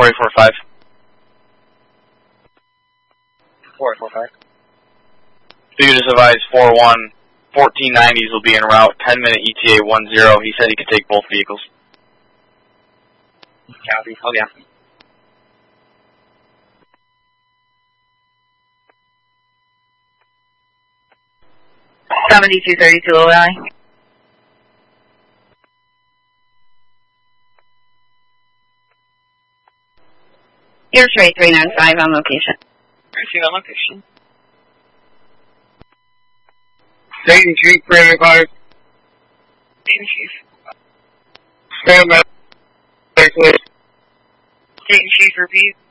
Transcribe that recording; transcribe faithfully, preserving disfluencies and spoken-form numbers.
four eight four five. four eight four five. So you just advised four one, fourteen nineties will be en route, ten minute E T A one zero. He said he could take both vehicles. Copy. Oh, yeah. seventy-two thirty-two Valley. Here's rate three nine five on location. Racing on location. Dayton Chief, perimeter cars. Dayton Chief. Stand by. Dayton Chief, repeat.